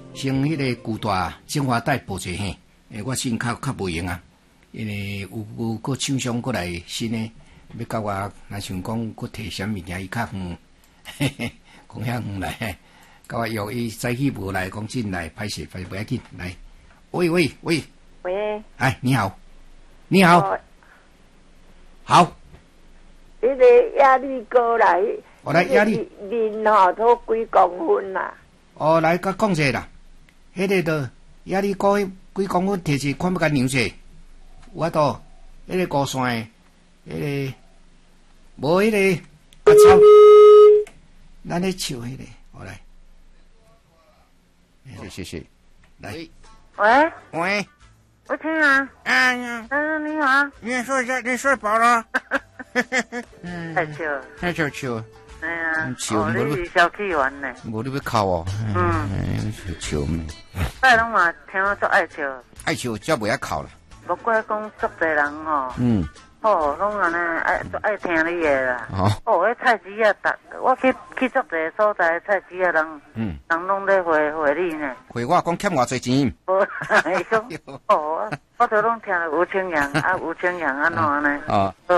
先迄个古大精华带补者嘿，我先较无用啊，因为有个厂商过来新诶，要甲我，若想讲佫摕啥物件，伊较远，嘿嘿，讲遐远来，甲我约伊早起无来，讲进来，歹势，不要紧，来，喂，哎，你好，好， 迄个压力高来， 我来压力， 面吼都几公分啦。 哦，来甲讲者啦，迄个都压力高几公分，摕一看要甲量者，我都迄个高山诶，迄个无迄个拔草，咱咧笑迄个，好来，谢谢，来，喂。 我听啊，你好， 你说一下，你睡饱了？ 太笑， 笑。 哎呀， 笑， 你是小气完呢？ 无你要哭哦。笑咩？ 拜拢嘛听我做爱笑， 爱笑则袂晓哭啦。 不过讲足侪人吼，拢安尼爱听你的啦。迄菜市啊，我去足侪所在菜市啊，人拢咧回你呢。 回我讲欠偌济钱？ 无，我都拢听吴清阳，吴清阳安怎呢？